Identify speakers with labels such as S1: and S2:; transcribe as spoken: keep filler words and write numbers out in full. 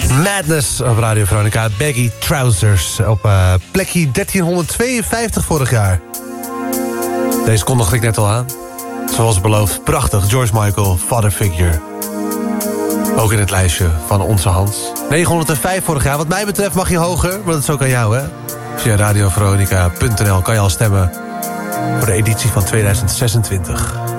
S1: Madness op Radio Veronica. Baggy Trousers op uh, plekje dertienhonderdtweeënvijftig vorig jaar. Deze kondigde ik net al aan. Zoals beloofd, prachtig. George Michael, Father Figure. Ook in het lijstje van onze Hans. negenhonderdvijf vorig jaar. Wat mij betreft mag je hoger, want dat is ook aan jou, hè? Via radio veronica punt n l kan je al stemmen voor de editie van tweeduizend zesentwintig.